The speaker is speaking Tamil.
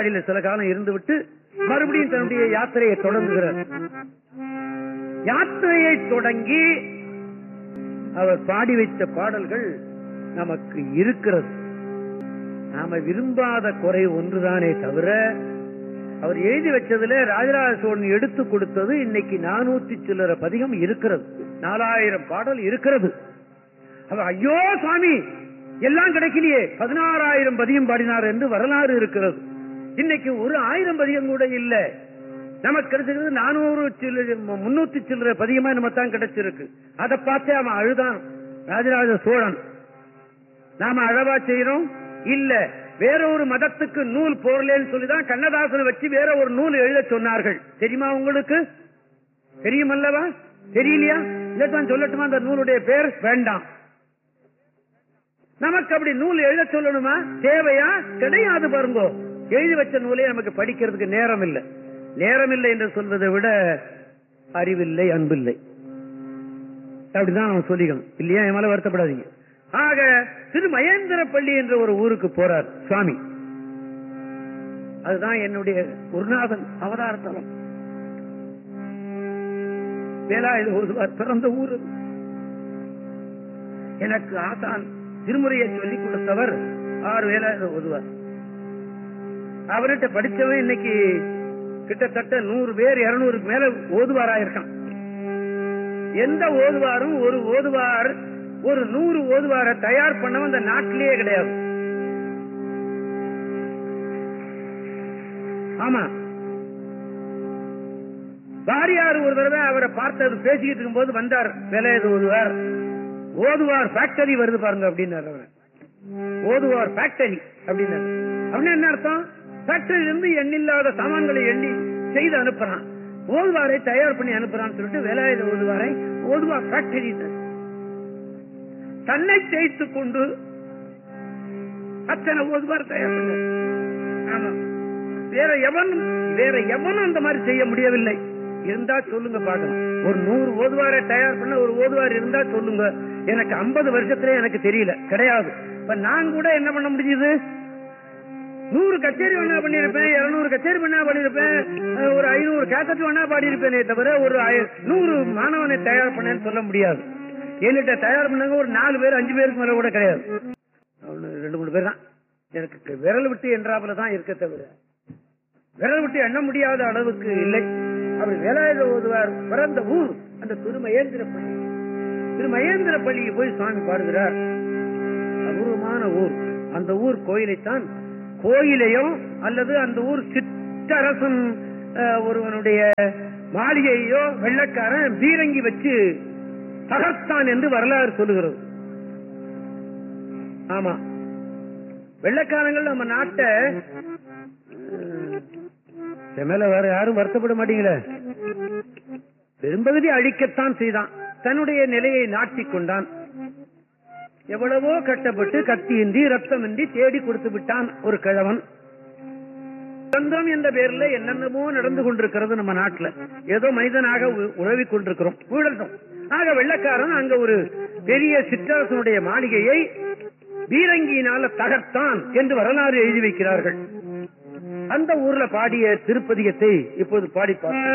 திருவாயில சில காலம் இருந்துவிட்டு மறுபடியும் தன்னுடைய யாத்திரையை தொடங்குகிறார். யாத்திரையை தொடங்கி அவர் பாடி வைத்த பாடல்கள் நமக்கு இருக்கிறது. நாம விரும்பாத குறை ஒன்றுதானே தவிர, அவர் எழுதி வச்சதுல ராஜராஜ சோழன் எடுத்து கொடுத்தது இன்னைக்கு 400 சில்லற பதிகம் இருக்கிறது, 4000 பாடல் இருக்கிறது. அவர் ஐயோ சுவாமி எல்லாம் கிடைக்கலையே 16,000 பதியம் பாடினார் என்று வரலாறு இருக்கிறது. இன்னைக்கு ஒரு 1000 பதியம் கூட இல்ல, நமக்கு கிடைச்சிருக்கு 300 சில்லற பதிகமா நம்ம தான் கிடைச்சிருக்கு. அதை பார்த்தே அவன் அழுதான் ராஜராஜ சோழன். நாம அழவா செய்யறோம் இல்ல, வேற ஒரு மதத்துக்கு நூல் போரலன்னு சொல்லிதான் கண்ணதாசனை வச்சு வேற ஒரு நூல் எழுத சொன்னார்கள். தெரியுமா உங்களுக்கு? தெரியும் அல்லவா? தெரியலையா? இதான் சொல்லட்டுமா? அந்த நூலுடைய பேர் வேண்டாம். நமக்கு அப்படி நூல் எழுத சொல்லணுமா? தேவையா? கிடையாது. பாருங்க, எழுதி வச்ச நூலே நமக்கு படிக்கிறதுக்கு நேரம் இல்லை. நேரம் இல்லை என்று சொல்வதை விட அறிவில்லை, அன்பில்லை, அப்படிதான் அவன் சொல்லிக்கணும். இல்லையா? என் மேல வருத்தப்படாதீங்க. ஆக திருமகேந்திரப்பள்ளி என்ற ஒரு ஊருக்கு போறார் சுவாமி. அதுதான் என்னுடைய குருநாதன் அவதார தலம். வேலாயுத ஓதுவார் பிறந்த ஊர். எனக்கு ஆசான் திருமுறையை சொல்லிக் கொடுத்தவர் வேலாயுத ஓதுவார். அவர்கிட்ட படிச்சவன் இன்னைக்கு கிட்டத்தட்ட 100 பேர் 200க்கு மேல ஓதுவாராயிருக்கான். எந்த ஓதுவாரும் ஒரு ஓதுவார் ஒரு 100 ஓதுவார தயார் பண்ணவன் அந்த நாட்டிலேயே கிடையாது. ஆமா, வாரியார் ஒரு தடவை அவரை பார்த்தது பேசிக்கிட்டு இருக்கும் போது வந்தார். வேலாயுத ஓதுவார், ஓதுவார் ஃபேக்டரி வருது பாருங்க அப்படின்னாரு. ஓதுவார் ஃபேக்டரி அப்படின்னா அப்படின்னா என்ன அர்த்தம்? ஃபேக்டரியில இருந்து எண்ணில்லாத சாமான்களை எண்ணி செய்து அனுப்புறான், ஓதுவாரை தயார் பண்ணி அனுப்புறான்னு சொல்லிட்டு வேலாயுத ஓதுவாரை ஓதுவார் ஃபேக்டரி தன்னை ஜெயித்துக் கொண்டு அத்தனை ஓதுவார் தயார் பண்ண. ஆமா, வேற எவனும் அந்த மாதிரி செய்ய முடியவில்லை. இருந்தா சொல்லுங்க பாக்கலாம். ஒரு 100 ஓதுவாரை தயார் பண்ண ஒரு ஓதுவார் இருந்தா சொல்லுங்க. எனக்கு 50 வருஷத்துல எனக்கு தெரியல, கிடையாது. இப்ப நான் கூட என்ன பண்ண முடியுது? 100 கச்சேரி வேணா பண்ணிருப்பேன், 200 கச்சேரி வேணா பண்ணிருப்பேன், ஒரு 500 கேசட் வேணா பாடியிருப்பேனே தவிர ஒரு 100 மாணவனை தயார் பண்ணேன்னு சொல்ல முடியாது. என்கிட்ட தயார் பண்ணாங்க ஒரு 4 பேர் 5 பேருக்கு மேல கூட கிடையாது. 2-3 பேர் தான் எனக்கு விரல் விட்டு என்றாப்புல தான் இருக்க தவிர விரல் விட்டு எண்ண முடியாத அளவுக்கு இல்லை. அப்படி வேலாயுத ஓதுவார் பிறந்த ஊர் அந்த திருமகேந்திரப்பள்ளி. திருமகேந்திரப்பள்ளிக்கு போய் சுவாமி பாடுகிறார். அபூர்வமான ஊர். அந்த ஊர் கோயிலைத்தான், கோயிலையும் அல்லது அந்த ஊர் சிற்றரசன் ஒருவனுடைய மாளிகையோ வெள்ளக்காரன் பீரங்கி வச்சு தகர்த்தான் என்று வரலாறு சொல்லுகிறது. ஆமா, வெள்ளக்காரங்கள் நம்ம நாட்டை மேல வேற யாரும் வருத்தப்பட மாட்டீங்களே, பெரும்பகுதி அழிக்கத்தான் செய்தான். தன்னுடைய நிலையை நாட்டிக் கொண்டான். எவ்வளவோ கட்டப்பட்டு கத்தியின்றி ரத்தமின்றி தேடி கொடுத்து விட்டான் ஒரு கிழவன். சுதந்திரம் என்ற பேர்ல என்னென்னமோ நடந்து கொண்டிருக்கிறது நம்ம நாட்டில். ஏதோ மனிதனாக உழவிக் கொண்டிருக்கிறோம், ஊழல்றோம். ஆக வெள்ளக்காரன் அங்க ஒரு பெரிய சிற்றரசனுடைய மாளிகையை பீரங்கியினால தகர்த்தான் என்று வரலாறு எழுதி வைக்கிறார்கள். அந்த ஊர்ல பாடிய திருப்பதிகத்தை இப்போது பாடிப்பார்.